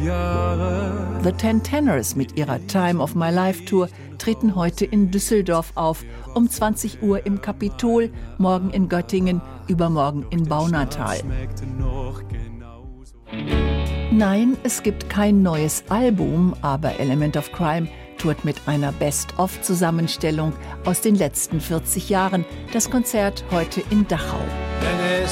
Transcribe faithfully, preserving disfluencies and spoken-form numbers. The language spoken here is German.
Jahre. The Ten Tenors mit ihrer Time of My Life Tour treten heute in Düsseldorf auf, um zwanzig Uhr im Kapitol, morgen in Göttingen, übermorgen in Baunatal. Nein, es gibt kein neues Album, aber Element of Crime tourt mit einer Best-of-Zusammenstellung aus den letzten vierzig Jahren. Das Konzert heute in Dachau. Wenn es